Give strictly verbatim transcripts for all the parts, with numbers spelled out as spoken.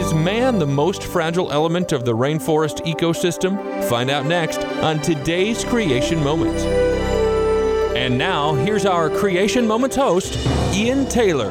Is man the most fragile element of the rainforest ecosystem? Find out next on today's Creation Moments. And now, here's our Creation Moments host, Ian Taylor.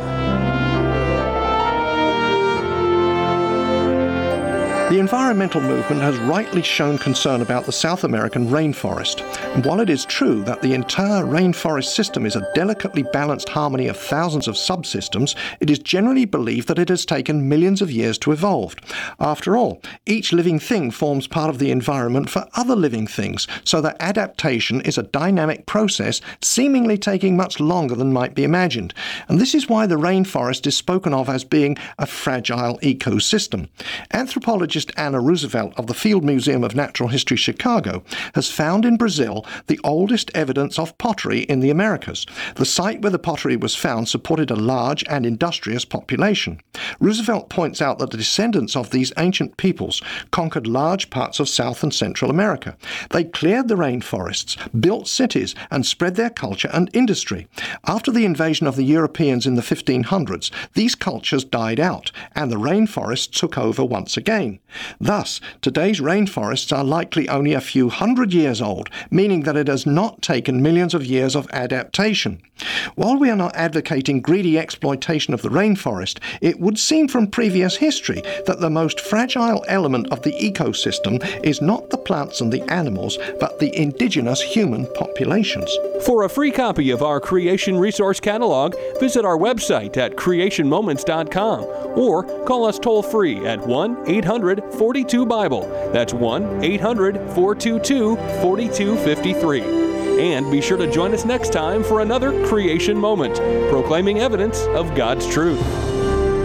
The environmental movement has rightly shown concern about the South American rainforest. And while it is true that the entire rainforest system is a delicately balanced harmony of thousands of subsystems, it is generally believed that it has taken millions of years to evolve. After all, each living thing forms part of the environment for other living things, so that adaptation is a dynamic process, seemingly taking much longer than might be imagined. And this is why the rainforest is spoken of as being a fragile ecosystem. Anthropologists Anna Roosevelt of the Field Museum of Natural History, Chicago, has found in Brazil the oldest evidence of pottery in the Americas. The site where the pottery was found supported a large and industrious population. Roosevelt points out that the descendants of these ancient peoples conquered large parts of South and Central America. They cleared the rainforests, built cities, and spread their culture and industry. After the invasion of the Europeans in the fifteen hundreds, these cultures died out, and the rainforests took over once again. Thus, today's rainforests are likely only a few hundred years old, meaning that it has not taken millions of years of adaptation. While we are not advocating greedy exploitation of the rainforest, it would seem from previous history that the most fragile element of the ecosystem is not the plants and the animals, but the indigenous human populations. For a free copy of our Creation Resource Catalog, visit our website at creation moments dot com or call us toll-free at one eight hundred forty-two Bible. That's one eight hundred four two two four two five three. And be sure to join us next time for another Creation Moment, proclaiming evidence of God's truth.